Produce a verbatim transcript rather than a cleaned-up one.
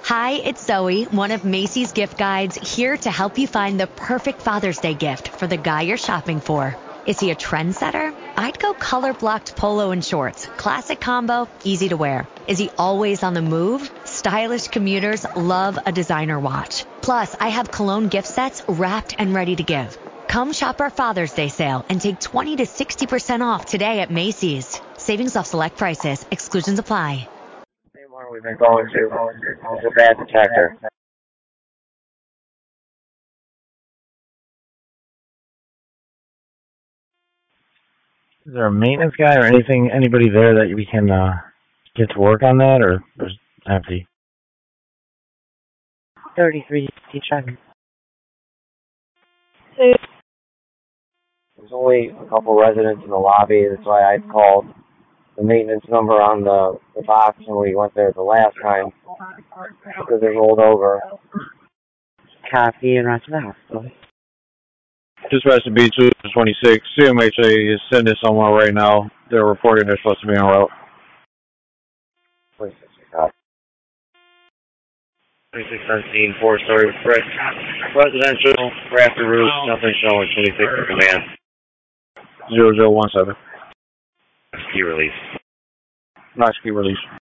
Hi, it's Zoe, one of Macy's gift guides, here to help you find the perfect Father's Day gift for the guy you're shopping for. Is he a trendsetter? I'd go color-blocked polo and shorts. Classic combo, easy to wear. Is he always on the move? Stylish commuters love a designer watch. Plus, I have cologne gift sets wrapped and ready to give. Come shop our Father's Day sale and take twenty to sixty percent off today at Macy's. Savings off select prices. Exclusions apply. We've been going to the bad detector. Is there a maintenance guy or anything, anybody there that we can uh, get to work on that, or is it empty? thirty-three, checking. There's only a couple residents in the lobby. That's why I called the maintenance number on the, the box when we went there the last time, because it rolled over. Copy and right to the hospital. Dispatch to B two twenty-six. C M H A is sending someone right now. They're reporting they're supposed to be en route. twenty-six, twenty-six thirteen, four-story brick. Residential, rafter roof, nothing showing. twenty-six command. zero zero one seven. Key release. Nice key release.